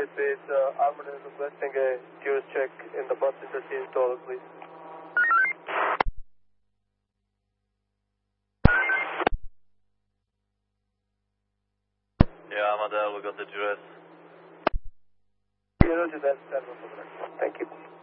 Base, Armored is requesting a curious check in the bus interchange toilet, please. Yeah, I'm Adele, we got the duress. Yeah, roger that. Stand by for the next one. Thank you.